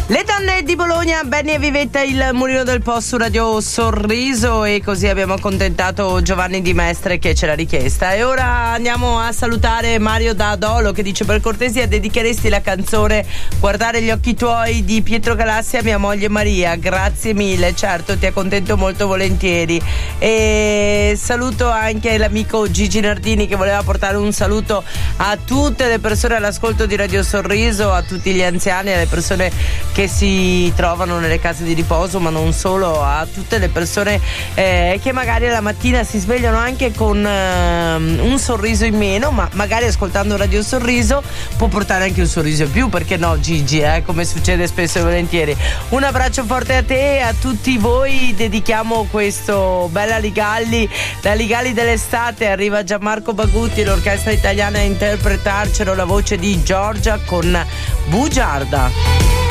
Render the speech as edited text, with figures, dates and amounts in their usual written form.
Le donne di Bologna, Benny e Vivetta, il Mulino del Po su Radio Sorriso, e così abbiamo accontentato Giovanni Di Mestre che ce l'ha richiesta. E ora andiamo a salutare Mario da Adolo che dice: per cortesia dedicheresti la canzone Guardare gli occhi tuoi di Pietro Galassi a mia moglie Maria. Grazie mille, certo, ti accontento molto volentieri. E saluto anche l'amico Gigi Nardini che voleva portare un saluto a tutte le persone all'ascolto di Radio Sorriso, a tutti gli anziani, alle persone che si trovano nelle case di riposo, ma non solo, a tutte le persone che magari la mattina si svegliano anche con un sorriso in meno, ma magari ascoltando Radio Sorriso può portare anche un sorriso in più, perché no Gigi, come succede spesso e volentieri. Un abbraccio forte a te e a tutti voi dedichiamo questo Bella Ligalli, la Ligalli dell'estate. Arriva Gianmarco Bagutti, l'orchestra italiana a interpretarcelo, la voce di Giorgia con Bugiarda.